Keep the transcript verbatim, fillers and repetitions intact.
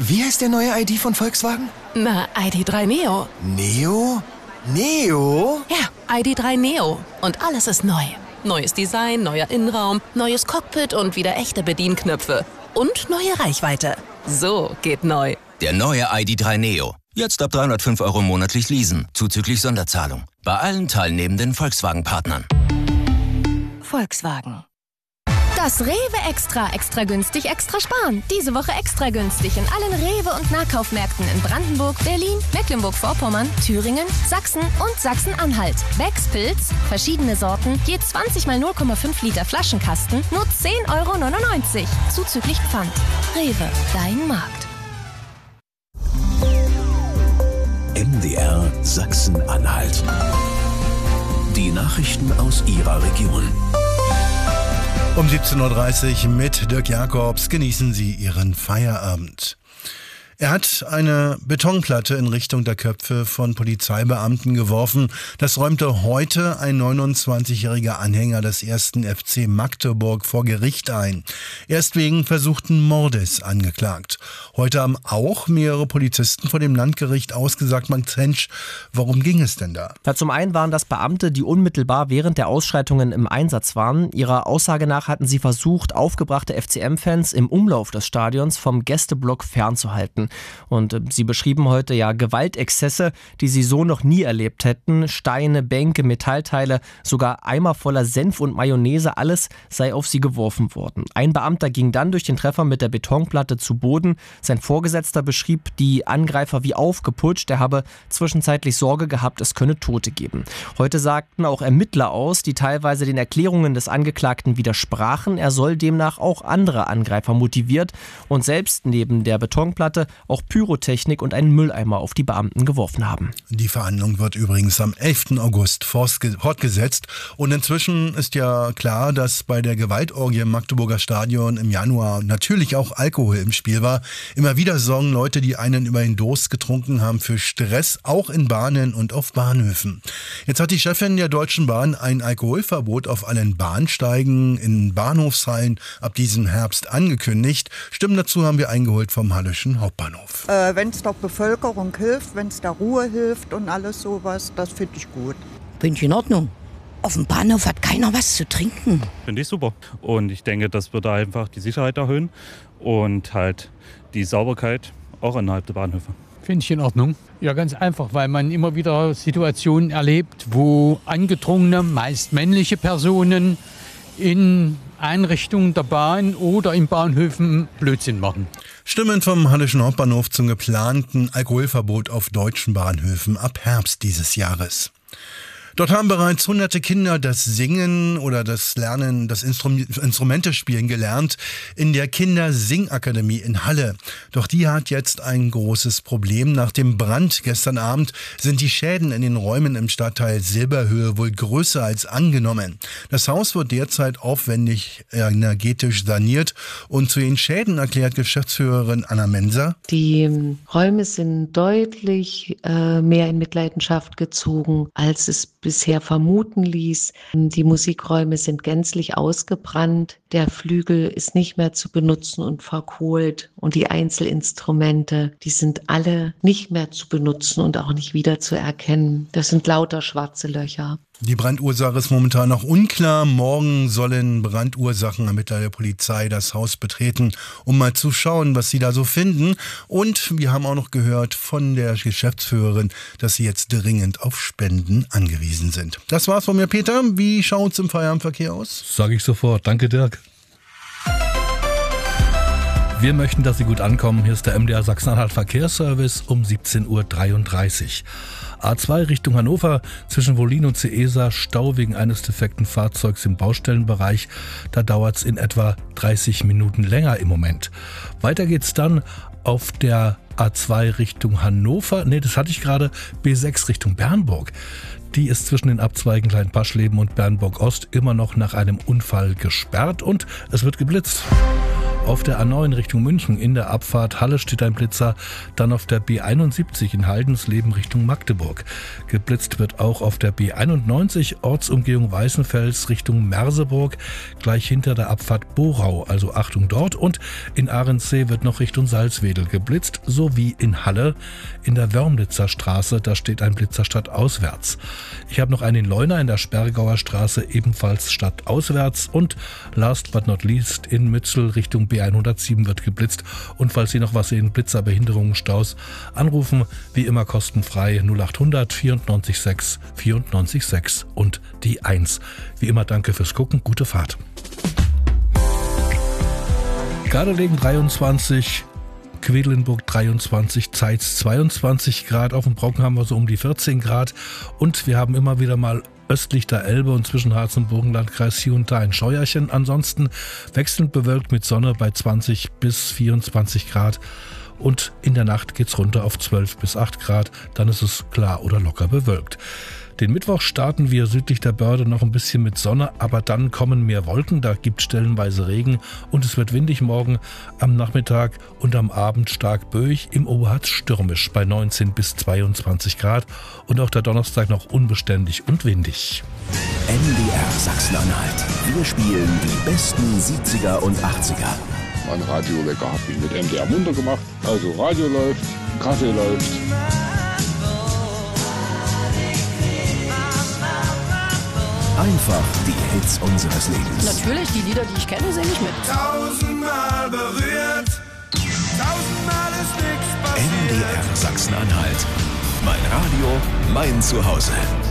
Wie heißt der neue I D von Volkswagen? Na, I D drei Neo. Neo? Neo? Ja, I D drei Neo. Und alles ist neu. Neues Design, neuer Innenraum, neues Cockpit und wieder echte Bedienknöpfe. Und neue Reichweite. So geht neu. Der neue I D drei Neo. Jetzt ab dreihundertfünf Euro monatlich leasen, zuzüglich Sonderzahlung. Bei allen teilnehmenden Volkswagen-Partnern. Volkswagen. Das Rewe Extra, extra günstig, extra sparen. Diese Woche extra günstig in allen Rewe- und Nahkaufmärkten in Brandenburg, Berlin, Mecklenburg-Vorpommern, Thüringen, Sachsen und Sachsen-Anhalt. Becks Pilz, verschiedene Sorten, je zwanzig mal null Komma fünf Liter Flaschenkasten, nur zehn Euro neunundneunzig. Zuzüglich Pfand. Rewe, dein Markt. M D R Sachsen-Anhalt. Die Nachrichten aus Ihrer Region. Um siebzehn Uhr dreißig mit Dirk Jakobs genießen Sie Ihren Feierabend. Er hat eine Betonplatte in Richtung der Köpfe von Polizeibeamten geworfen. Das räumte heute ein neunundzwanzigjähriger Anhänger des ersten F C Magdeburg vor Gericht ein. Er ist wegen versuchten Mordes angeklagt. Heute haben auch mehrere Polizisten vor dem Landgericht ausgesagt. Max Hensch, worum ging es denn da? Ja, zum einen waren das Beamte, die unmittelbar während der Ausschreitungen im Einsatz waren. Ihrer Aussage nach hatten sie versucht, aufgebrachte F C M-Fans im Umlauf des Stadions vom Gästeblock fernzuhalten. Und äh, sie beschrieben heute ja Gewaltexzesse, die sie so noch nie erlebt hätten. Steine, Bänke, Metallteile, sogar Eimer voller Senf und Mayonnaise, alles sei auf sie geworfen worden. Ein Beamter ging dann durch den Treffer mit der Betonplatte zu Boden. Sein Vorgesetzter beschrieb die Angreifer wie aufgeputscht. Er habe zwischenzeitlich Sorge gehabt, es könne Tote geben. Heute sagten auch Ermittler aus, die teilweise den Erklärungen des Angeklagten widersprachen. Er soll demnach auch andere Angreifer motiviert und selbst neben der Betonplatte auch Pyrotechnik und einen Mülleimer auf die Beamten geworfen haben. Die Verhandlung wird übrigens am elften August fortgesetzt. Und inzwischen ist ja klar, dass bei der Gewaltorgie im Magdeburger Stadion im Januar natürlich auch Alkohol im Spiel war. Immer wieder sorgen Leute, die einen über den Durst getrunken haben, für Stress, auch in Bahnen und auf Bahnhöfen. Jetzt hat die Chefin der Deutschen Bahn ein Alkoholverbot auf allen Bahnsteigen in Bahnhofshallen ab diesem Herbst angekündigt. Stimmen dazu haben wir eingeholt vom Hallischen Hauptbahnhof. Äh, wenn es der Bevölkerung hilft, wenn es der Ruhe hilft und alles sowas, das finde ich gut. Bin ich in Ordnung. Auf dem Bahnhof hat keiner was zu trinken. Finde ich super. Und ich denke, das wird einfach die Sicherheit erhöhen und halt die Sauberkeit auch innerhalb der Bahnhöfe. Finde ich in Ordnung. Ja, ganz einfach, weil man immer wieder Situationen erlebt, wo angetrunkene, meist männliche Personen in Einrichtungen der Bahn oder in Bahnhöfen Blödsinn machen. Stimmen vom Hallischen Hauptbahnhof zum geplanten Alkoholverbot auf deutschen Bahnhöfen ab Herbst dieses Jahres. Dort haben bereits hunderte Kinder das Singen oder das Lernen, das Instrum- Instrumentespielen gelernt in der Kindersingakademie in Halle. Doch die hat jetzt ein großes Problem. Nach dem Brand gestern Abend sind die Schäden in den Räumen im Stadtteil Silberhöhe wohl größer als angenommen. Das Haus wird derzeit aufwendig energetisch saniert und zu den Schäden erklärt Geschäftsführerin Anna Menser: Die Räume sind deutlich äh, mehr in Mitleidenschaft gezogen, als es bisher vermuten ließ. Die Musikräume sind gänzlich ausgebrannt. Der Flügel ist nicht mehr zu benutzen und verkohlt. Und die Einzelinstrumente, die sind alle nicht mehr zu benutzen und auch nicht wieder zu erkennen. Das sind lauter schwarze Löcher. Die Brandursache ist momentan noch unklar. Morgen sollen Brandursachenermittler der Polizei das Haus betreten, um mal zu schauen, was sie da so finden. Und wir haben auch noch gehört von der Geschäftsführerin, dass sie jetzt dringend auf Spenden angewiesen sind. Das war's von mir, Peter. Wie schaut's im Feierabendverkehr aus? Sag ich sofort. Danke, Dirk. Wir möchten, dass Sie gut ankommen. Hier ist der M D R Sachsen-Anhalt Verkehrsservice um siebzehn Uhr dreiunddreißig. A zwei Richtung Hannover zwischen Wollin und Seesa, Stau wegen eines defekten Fahrzeugs im Baustellenbereich. Da dauert es in etwa dreißig Minuten länger im Moment. Weiter geht's dann auf der A zwei Richtung Hannover. Ne, das hatte ich gerade. B sechs Richtung Bernburg. Die ist zwischen den Abzweigen Kleinpaschleben und Bernburg Ost immer noch nach einem Unfall gesperrt und es wird geblitzt. Auf der A neun Richtung München in der Abfahrt Halle steht ein Blitzer, dann auf der B einundsiebzig in Haldensleben Richtung Magdeburg. Geblitzt wird auch auf der B einundneunzig Ortsumgehung Weißenfels Richtung Merseburg, gleich hinter der Abfahrt Borau, also Achtung dort. Und in Ahrensee wird noch Richtung Salzwedel geblitzt, sowie in Halle in der Wörmlitzer Straße, da steht ein Blitzer stadtauswärts. Ich habe noch einen in Leuna in der Sperrgauer Straße, ebenfalls stadtauswärts. Und last but not least in Mützel Richtung B hundertsieben wird geblitzt. Und falls Sie noch was sehen, Blitzer, Behinderungen, Staus, anrufen, wie immer kostenfrei null achthundert vierundneunzig sechs vierundneunzig sechs und die eins. Wie immer danke fürs Gucken, gute Fahrt. Gardelegen dreiundzwanzig, Quedlinburg dreiundzwanzig, Zeitz zweiundzwanzig Grad, auf dem Brocken haben wir so um die vierzehn Grad und wir haben immer wieder mal östlich der Elbe und zwischen Harz und Burgenlandkreis hier und da ein Scheuerchen. Ansonsten wechselnd bewölkt mit Sonne bei zwanzig bis vierundzwanzig Grad und in der Nacht geht's runter auf zwölf bis acht Grad, dann ist es klar oder locker bewölkt. Den Mittwoch starten wir südlich der Börde noch ein bisschen mit Sonne, aber dann kommen mehr Wolken, da gibt stellenweise Regen und es wird windig morgen, am Nachmittag und am Abend stark böig, im Oberharz stürmisch bei neunzehn bis zweiundzwanzig Grad und auch der Donnerstag noch unbeständig und windig. M D R Sachsen-Anhalt. Wir spielen die besten siebziger und achtziger. Mein Radiowecker habe ich mit M D R munter gemacht. Also Radio läuft, Kaffee läuft. Einfach die Hits unseres Lebens. Natürlich, die Lieder, die ich kenne, singe ich mit. Tausendmal berührt, tausendmal ist nichts passiert. M D R Sachsen-Anhalt. Mein Radio, mein Zuhause.